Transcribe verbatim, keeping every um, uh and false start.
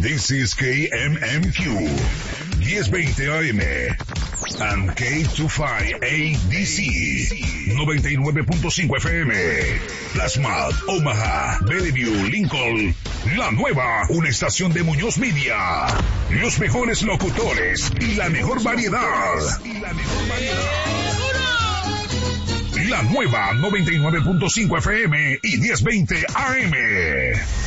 This is K M M Q, diez veinte A M, and K veinticinco A D C, noventa y nueve punto cinco F M, Plasma, Omaha, Bellevue, Lincoln, La Nueva, una estación de Muñoz Media, los mejores locutores y la mejor variedad. Y la mejor variedad. La Nueva noventa y nueve punto cinco F M y diez veinte A M.